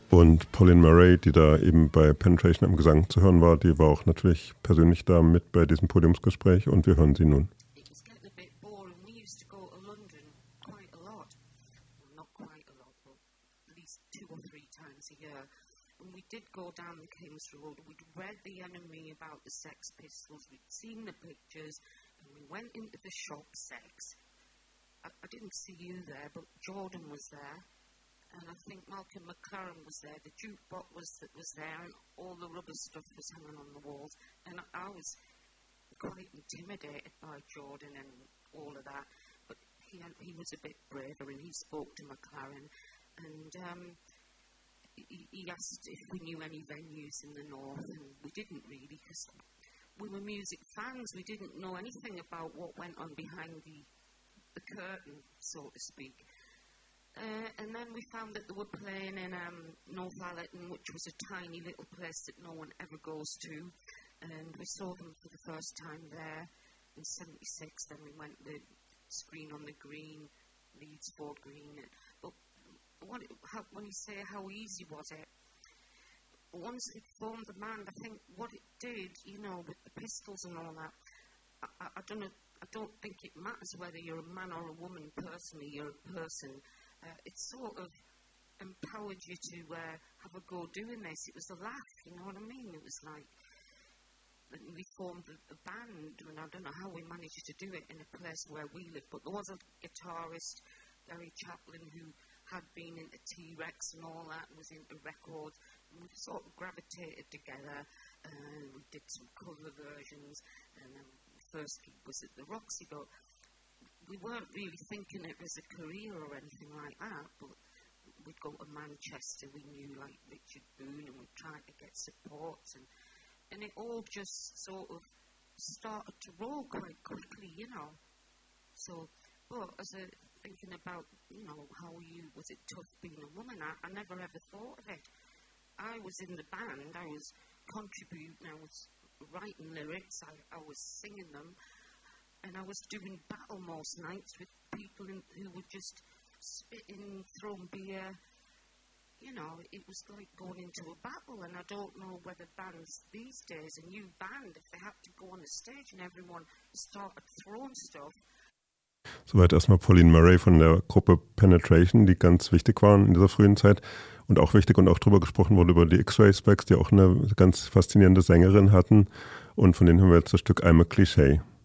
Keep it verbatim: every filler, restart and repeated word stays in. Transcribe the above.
Und Pauline Murray, die da eben bei Penetration am Gesang zu hören war, die war auch natürlich persönlich da mit bei diesem Podiumsgespräch und wir hören sie nun. Did go down the King's Road. We'd read The Enemy about the Sex Pistols, we'd seen the pictures, and we went into the shop Sex. I, I didn't see you there, but Jordan was there, and I think Malcolm McLaren was there. The jukebox was that was there, and all the rubber stuff was hanging on the walls, and I, I was quite intimidated by Jordan and all of that, but he had, he was a bit braver, and he spoke to McLaren, and um, he asked if we knew any venues in the north, and we didn't really, because we were music fans. We didn't know anything about what went on behind the, the curtain, so to speak. Uh, and then we found that they were playing in um, North Allerton, which was a tiny little place that no one ever goes to, and we saw them for the first time there in seventy-six. Then we went to the screen on the Green, Leeds Ford Green. But What it, how, when you say how easy was it, once it formed the band, I think what it did, you know, with the Pistols and all that, I, I, I don't know, I don't think it matters whether you're a man or a woman. Personally, you're a person. Uh, it sort of empowered you to uh, have a go doing this. It was a laugh, you know what I mean? It was like we formed a, a band, and I don't know how we managed to do it in a place where we live, but there was a guitarist, Gary Chaplin, who had been into T-Rex and all that, and was into records, and we sort of gravitated together, and we did some cover versions, and then the first gig was at the Roxy, but we weren't really thinking it was a career or anything like that, but we'd go to Manchester, we knew, like, Richard Boone, and we tried to get support, and, and it all just sort of started to roll quite quickly, you know, so, but as a thinking about, you know, how you, was it tough being a woman? I, I never ever thought of it. I was in the band, I was contributing, I was writing lyrics, I, I was singing them, and I was doing battle most nights with people in, who were just spitting, throwing beer. You know, it was like going into a battle, and I don't know whether bands these days, a new band, if they had to go on the stage and everyone started throwing stuff. Soweit erstmal Pauline Murray von der Gruppe Penetration, die ganz wichtig waren in dieser frühen Zeit und auch wichtig und auch drüber gesprochen wurde über die X-Ray Specs, die auch eine ganz faszinierende Sängerin hatten, und von denen haben wir jetzt das Stück I'm a Cliché.